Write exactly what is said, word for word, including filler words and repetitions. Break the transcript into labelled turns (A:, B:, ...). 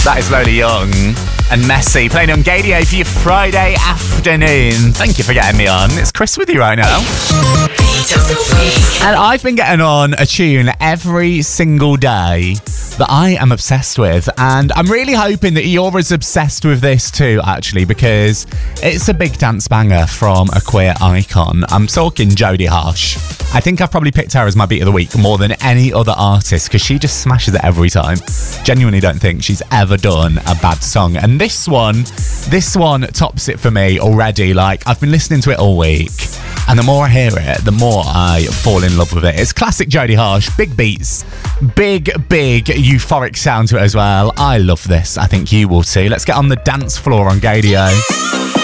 A: That is Lola Young and Messi playing on Gadio for your Friday afternoon. Thank you for getting me on. It's Chris with you right now. And I've been getting on a tune every single day that I am obsessed with, and I'm really hoping that you're as obsessed with this too, actually, because it's a big dance banger from a queer icon. I'm talking Jodie Harsh. I think I've probably picked her as my beat of the week more than any other artist, because she just smashes it every time. Genuinely don't think she's ever done a bad song, and this one this one tops it for me already. Like, I've been listening to it all week, and the more I hear it, the more I fall in love with it. It's classic Jodie Harsh, big beats, big, big euphoric sound to it as well. I love this. I think you will too. Let's get on the dance floor on Gadio.